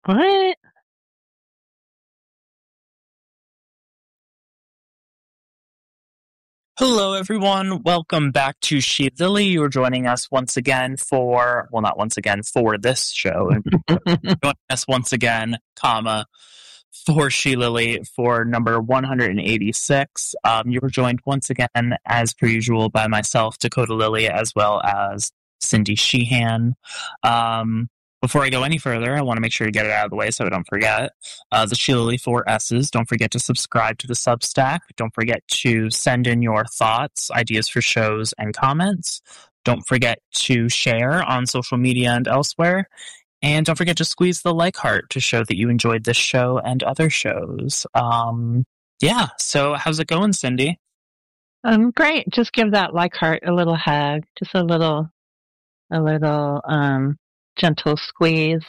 What? Hello, everyone. Welcome back to She Lily. You're joining us once again not once again, for this show. Joining us once again, for She Lily for number 186. You were joined once again, as per usual, by myself, Dakota Lily, as well as Cindy Sheehan. Before I go any further, I want to make sure to get it out of the way so I don't forget. The She Lily 4S's. Don't forget to subscribe to the Substack. Don't forget to send in your thoughts, ideas for shows, and comments. Don't forget to share on social media and elsewhere. And don't forget to squeeze the like heart to show that you enjoyed this show and other shows. So how's it going, Cindy? Great. Just give that like heart a little hug, just a little gentle squeeze.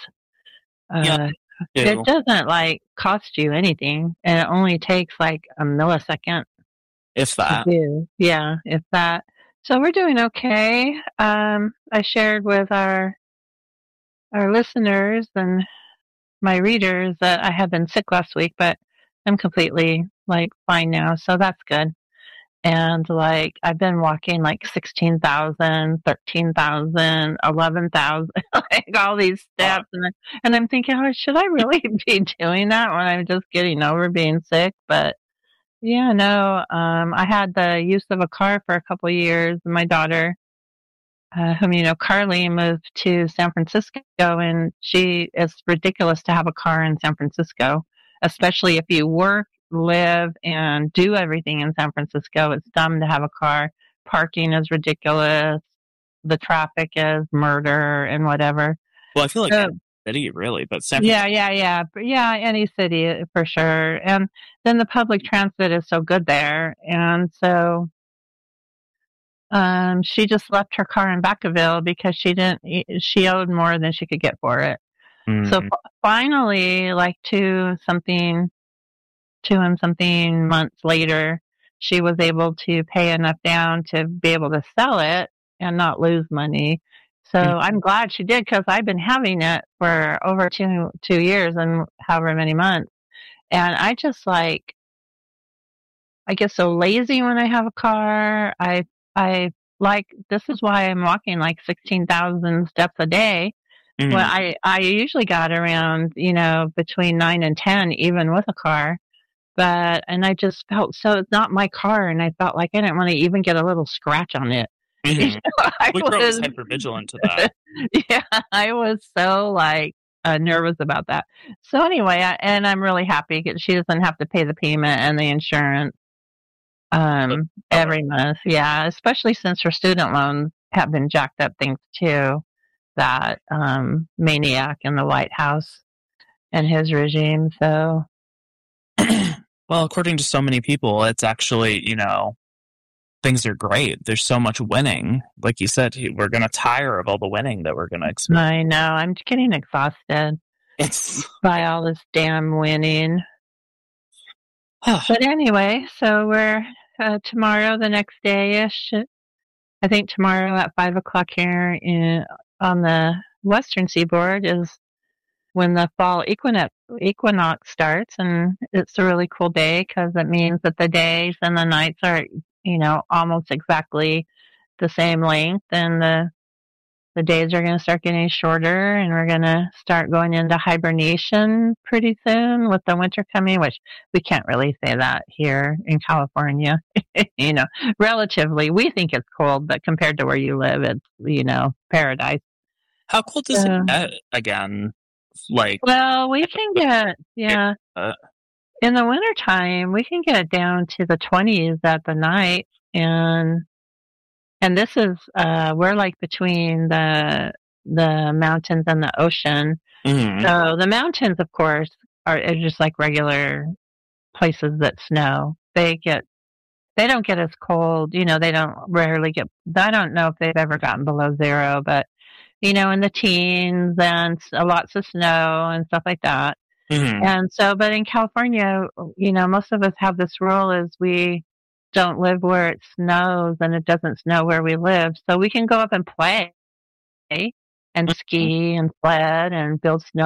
It doesn't cost you anything, and it only takes like a millisecond. If that. To do. Yeah, if that. So we're doing okay. I shared with our listeners and my readers that I had been sick last week, but I'm completely fine now, so that's good. And I've been walking 16,000, 13,000, 11,000, all these steps. And I'm thinking, should I really be doing that when I'm just getting over being sick? But yeah, no, I had the use of a car for a couple of years. My daughter, whom you know, Carly, moved to San Francisco, and it's ridiculous to have a car in San Francisco, especially if you work, live, and do everything in San Francisco. It's dumb to have a car. Parking is ridiculous. The traffic is murder and whatever. Well, I feel like any city, really, but San Francisco. Yeah, any city for sure. And then the public transit is so good there, and so she just left her car in Vacaville because she owed more than she could get for it. Mm-hmm. So finally, 2 and something months later, she was able to pay enough down to be able to sell it and not lose money. So I'm glad she did, because I've been having it for over two years and however many months. And I just I get so lazy when I have a car. This is why I'm walking 16,000 steps a day. Mm-hmm. Well, I usually got around, between 9 and 10, even with a car. And I just felt so it's not my car, and I felt like I didn't want to even get a little scratch on it. Mm-hmm. We were always hypervigilant to that. Yeah, I was so nervous about that. So anyway, I'm really happy because she doesn't have to pay the payment and the insurance every month. Yeah, especially since her student loans have been jacked up thanks to that maniac in the White House and his regime. So. Well, according to so many people, it's actually, things are great. There's so much winning. Like you said, we're going to tire of all the winning that we're going to experience. I know. I'm getting exhausted by all this damn winning. But anyway, so we're tomorrow, the next day-ish. I think tomorrow at 5 o'clock here on the Western Seaboard is when the fall equinox starts, and it's a really cool day because it means that the days and the nights are, almost exactly the same length, and the days are going to start getting shorter, and we're going to start going into hibernation pretty soon with the winter coming, which we can't really say that here in California. Relatively, we think it's cold, but compared to where you live, it's, paradise. How cold does it get again? Well, we can get, in the wintertime, we can get down to the 20s at the night. And this is, we're between the mountains and the ocean. Mm-hmm. So the mountains, of course, are just like regular places that snow. They don't get as cold, they don't rarely get, I don't know if they've ever gotten below zero, but in the teens and lots of snow and stuff like that. Mm-hmm. And so, but in California, most of us have this rule is we don't live where it snows and it doesn't snow where we live. So we can go up and play and ski and sled and build snow